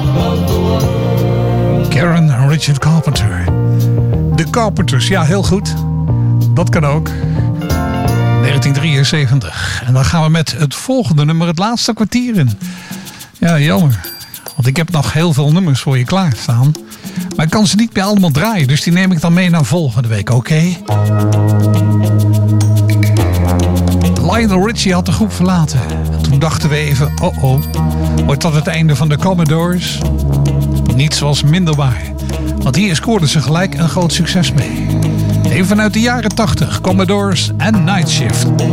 Karen en Richard Carpenter. De Carpenters, ja, heel goed. Dat kan ook. 1973. En dan gaan we met het volgende nummer, het laatste kwartier in. Ja, jammer. Want ik heb nog heel veel nummers voor je klaarstaan. Maar ik kan ze niet meer allemaal draaien. Dus die neem ik dan mee naar volgende week, oké? Lionel Richie had de groep verlaten. En toen dachten we even, wordt dat het einde van de Commodores? Niets was minder waar. Want hier scoorden ze gelijk een groot succes mee. Even vanuit de jaren 80, Commodores en Night Shift.